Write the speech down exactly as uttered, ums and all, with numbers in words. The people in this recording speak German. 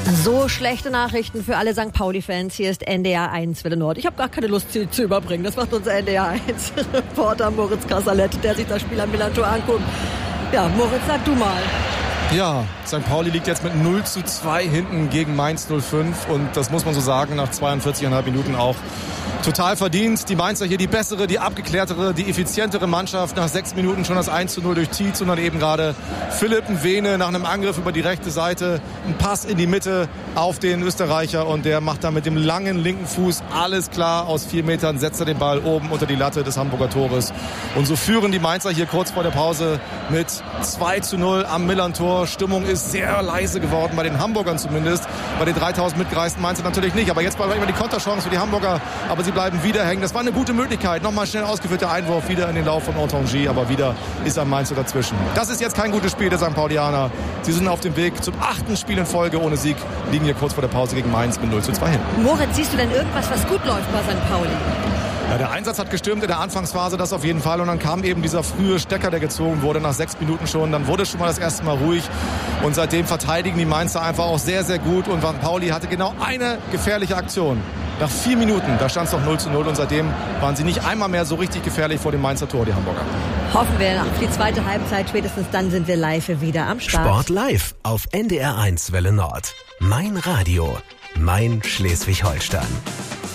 So schlechte Nachrichten für alle Sankt Pauli-Fans. Hier ist N D R eins Welle Nord. Ich habe gar keine Lust, sie zu überbringen. Das macht unser N D R eins Reporter Moritz Kasserlet, der sich das Spiel am Millantor anguckt. Ja, Moritz, sag du mal. Ja, Sankt Pauli liegt jetzt mit null zu zwei hinten gegen Mainz null fünf und das muss man so sagen, nach zweiundvierzig Komma fünf Minuten auch total verdient. Die Mainzer hier die bessere, die abgeklärtere, die effizientere Mannschaft. Nach sechs Minuten schon das eins zu null durch Tietz und dann eben gerade Philipp Nwene nach einem Angriff über die rechte Seite. Ein Pass in die Mitte auf den Österreicher und der macht dann mit dem langen linken Fuß alles klar. Aus vier Metern setzt er den Ball oben unter die Latte des Hamburger Tores. Und so führen die Mainzer hier kurz vor der Pause mit zwei zu null am Millantor. Stimmung ist sehr leise geworden, bei den Hamburgern zumindest. Bei den dreitausend mitgereisten Mainzer natürlich nicht. Aber jetzt war immer die Konterchance für die Hamburger. Aber sie bleiben wieder hängen. Das war eine gute Möglichkeit. Nochmal schnell ausgeführter Einwurf wieder in den Lauf von Otangi. Aber wieder ist ein Mainzer dazwischen. Das ist jetzt kein gutes Spiel der Sankt Paulianer. Sie sind auf dem Weg zum achten Spiel in Folge ohne Sieg. Liegen hier kurz vor der Pause gegen Mainz mit null zu zwei hin. Moritz, siehst du denn irgendwas, was gut läuft bei Sankt Pauli? Ja, der Einsatz hat gestimmt in der Anfangsphase, das auf jeden Fall. Und dann kam eben dieser frühe Stecker, der gezogen wurde, nach sechs Minuten schon. Dann wurde es schon mal das erste Mal ruhig. Und seitdem verteidigen die Mainzer einfach auch sehr, sehr gut. Und Sankt Pauli hatte genau eine gefährliche Aktion. Nach vier Minuten, da stand es noch null zu null. Und seitdem waren sie nicht einmal mehr so richtig gefährlich vor dem Mainzer Tor, die Hamburger. Hoffen wir auf die zweite Halbzeit. Spätestens dann sind wir live wieder am Start. Sport live auf N D R eins Welle Nord. Mein Radio. Mein Schleswig-Holstein.